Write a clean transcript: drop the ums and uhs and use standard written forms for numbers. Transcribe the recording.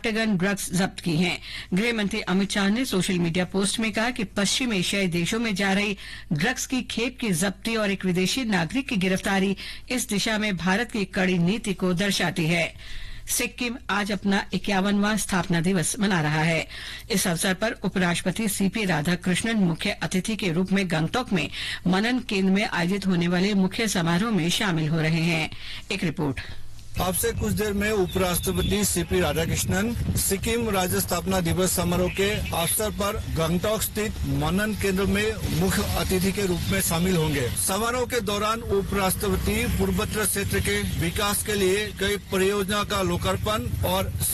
हेप्टेगन drugs जब्त की हैं। गृह मंत्री अमित शाह ने सोशल मीडिया पोस्ट में कहा कि पश्चिम एशियाई देशों में जा रही ड्रग्स की खेप की जब्ती और एक विदेशी नागरिक की गिरफ्तारी इस दिशा में भारत की कड़ी नीति को दर्शाती है। सिक्किम आज अपना 51वां स्थापना दिवस मना रहा है। इस अवसर पर उपराष्ट्रपति सीपी राधाकृष्णन मुख्य अतिथि के रूप में गंगटोक में मनन केंद्र में आयोजित होने वाले मुख्य समारोह में शामिल हो रहे हैं। एक रिपोर्ट। अब से कुछ देर में उपराष्ट्रपति सीपी राधाकृष्णन सिक्किम राज्य स्थापना दिवस समारोह के अवसर पर गंगटोक स्थित मनन केंद्र में मुख्य अतिथि के रूप में शामिल होंगे। समारोह के दौरान उपराष्ट्रपति पूर्वोत्तर क्षेत्र के विकास के लिए कई परियोजना का लोकार्पण और